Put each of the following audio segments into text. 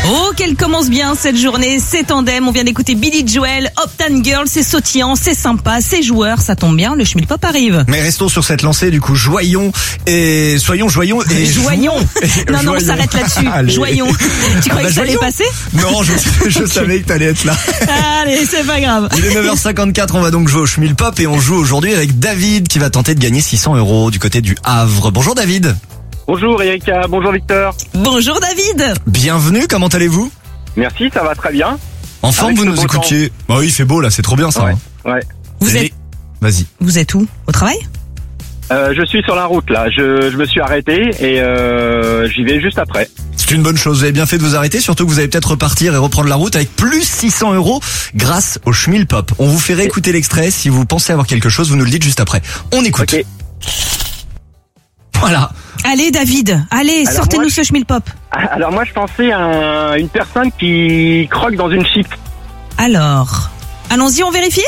Oh, qu'elle commence bien cette journée, c'est Tandem, on vient d'écouter Billy Joel, Uptown Girl, c'est sautillant, c'est sympa, c'est joueur, ça tombe bien, le Schmilpop arrive. Mais restons sur cette lancée, du coup, joyons et soyons joyons et joyons. Non, on s'arrête là-dessus. Allez. Joyons. Tu croyais que ça allait passer? Non, je savais que t'allais être là. Allez, c'est pas grave. Il est 9h54, on va donc jouer au Schmilpop et on joue aujourd'hui avec David qui va tenter de gagner 600 € du côté du Havre. Bonjour David. Bonjour Erika, bonjour Victor. Bonjour David. Bienvenue, comment allez-vous? Merci, ça va très bien. En forme, Avec vous ce nous beau écoutiez. Bah oui, il fait beau là, c'est trop bien ça. Ouais, hein. ouais. Vas-y. Vous êtes où? Au travail? Je suis sur la route là, je me suis arrêté et j'y vais juste après. C'est une bonne chose, vous avez bien fait de vous arrêter, surtout que vous allez peut-être repartir et reprendre la route avec plus 600 € grâce au Schmilpop. On vous fait réécouter l'extrait, si vous pensez avoir quelque chose, vous nous le dites juste après. On écoute. Ok. Voilà. Allez David, allez, Alors sortez-nous moi, ce Schmilpop. Alors moi je pensais à une personne qui croque dans une chip. Alors, allons-y, on vérifie?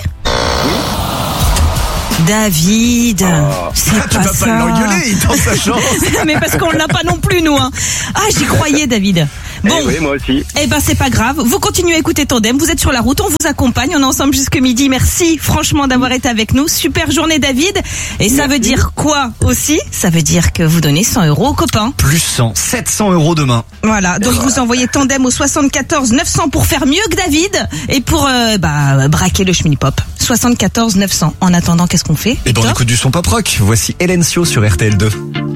David, c'est Tu pas vas ça. pas l'engueuler, il tente sa chance. Mais parce qu'on l'a pas non plus nous. Hein. Ah, j'y croyais David. Bon, Eh oui, moi aussi. eh ben c'est pas grave. Vous continuez à écouter Tandem. Vous êtes sur la route, on vous accompagne. On est ensemble jusque midi. Merci franchement d'avoir été avec nous. Super journée David. Et ça veut dire quoi aussi? Ça veut dire que vous donnez 100 € aux copains. Plus 100, 700 € demain. Voilà. Donc vous envoyez Tandem au 74 900 pour faire mieux que David et pour braquer le Schmilpop. 74 900. En attendant, qu'est-ce qu'on fait? Et ben on Victor écoute du son pop rock. Voici Hélène Sio sur RTL2.